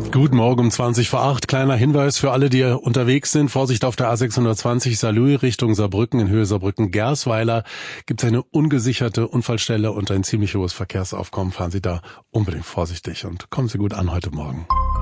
Guten Morgen um 20:08. Kleiner Hinweis für alle, die unterwegs sind. Vorsicht auf der A620 Saarlouis Richtung Saarbrücken. In Höhe Saarbrücken-Gersweiler gibt es eine ungesicherte Unfallstelle und ein ziemlich hohes Verkehrsaufkommen. Fahren Sie da unbedingt vorsichtig und kommen Sie gut an heute Morgen.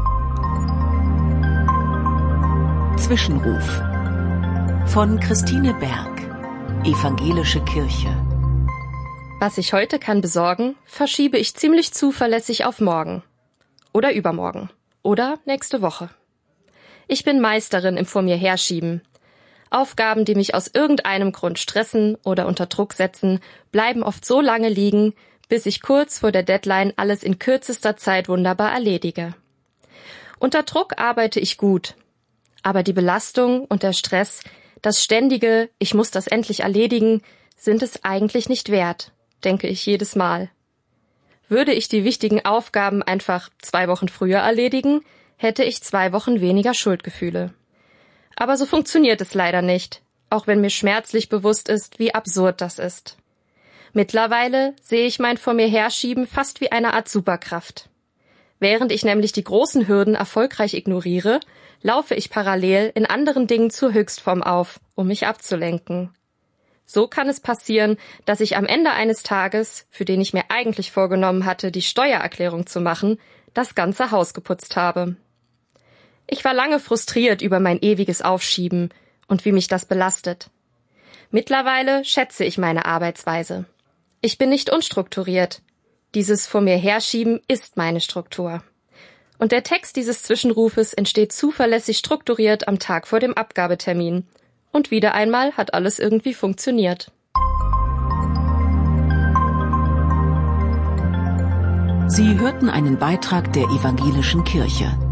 Zwischenruf von Christine Berg, Evangelische Kirche. Was ich heute kann besorgen, verschiebe ich ziemlich zuverlässig auf morgen. Oder übermorgen. Oder nächste Woche. Ich bin Meisterin im Vor mir herschieben. Aufgaben, die mich aus irgendeinem Grund stressen oder unter Druck setzen, bleiben oft so lange liegen, bis ich kurz vor der Deadline alles in kürzester Zeit wunderbar erledige. Unter Druck arbeite ich gut. Aber die Belastung und der Stress, das ständige „Ich muss das endlich erledigen", sind es eigentlich nicht wert, denke ich jedes Mal. Würde ich die wichtigen Aufgaben einfach 2 Wochen früher erledigen, hätte ich 2 Wochen weniger Schuldgefühle. Aber so funktioniert es leider nicht, auch wenn mir schmerzlich bewusst ist, wie absurd das ist. Mittlerweile sehe ich mein Vor mir herschieben fast wie eine Art Superkraft. Während ich nämlich die großen Hürden erfolgreich ignoriere, laufe ich parallel in anderen Dingen zur Höchstform auf, um mich abzulenken. So kann es passieren, dass ich am Ende eines Tages, für den ich mir eigentlich vorgenommen hatte, die Steuererklärung zu machen, das ganze Haus geputzt habe. Ich war lange frustriert über mein ewiges Aufschieben und wie mich das belastet. Mittlerweile schätze ich meine Arbeitsweise. Ich bin nicht unstrukturiert. Dieses Vor mir herschieben ist meine Struktur. Und der Text dieses Zwischenrufes entsteht zuverlässig strukturiert am Tag vor dem Abgabetermin. Und wieder einmal hat alles irgendwie funktioniert. Sie hörten einen Beitrag der Evangelischen Kirche.